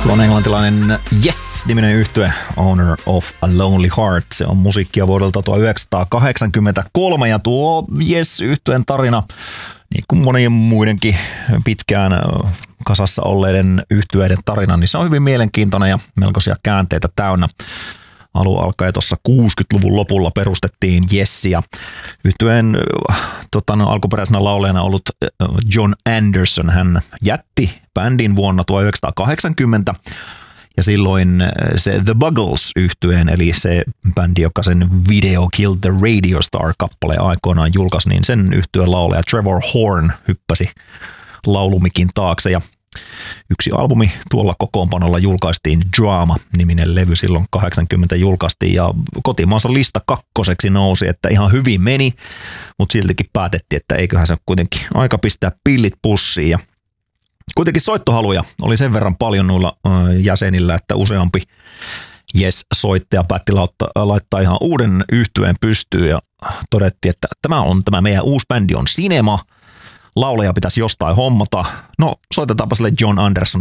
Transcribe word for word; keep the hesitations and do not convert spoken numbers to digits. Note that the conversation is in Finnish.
Tuo on englantilainen Yes-niminen yhtye, Owner of a Lonely Heart. Se on musiikkia vuodelta tuhatyhdeksänsataakahdeksankymmentäkolme ja tuo Yes-yhtyeen tarina, niin kuin monien muidenkin pitkään kasassa olleiden yhtyeiden tarina, niin se on hyvin mielenkiintoinen ja melkoisia käänteitä täynnä. Alun alkaen tuossa kuusikymmentäluvun lopulla perustettiin Yes ja yhtyeen tota, no, alkuperäisenä laulajana ollut John Anderson. Hän jätti bändin vuonna tuhatyhdeksänsataakahdeksankymmentä ja silloin se The Buggles-yhtyeen, eli se bändi, joka sen Video Killed the Radio Star-kappale aikoinaan julkaisi, niin sen yhtyeen laulaja Trevor Horn hyppäsi laulumikin taakse ja yksi albumi tuolla kokoonpanolla julkaistiin, Drama-niminen levy silloin kahdeksankymmentä julkaistiin ja kotimaansa lista kakkoseksi nousi, että ihan hyvin meni, mutta siltikin päätettiin, että eiköhän se kuitenkin aika pistää pillit pussiin ja kuitenkin soittohaluja oli sen verran paljon noilla jäsenillä, että useampi Yes-soittaja päätti laittaa ihan uuden yhtyeen pystyyn ja todettiin, että tämä on tämä meidän uusi bändi on Cinema. Laulaja pitäisi jostain hommata. No, soitetaanpa sille John Anderson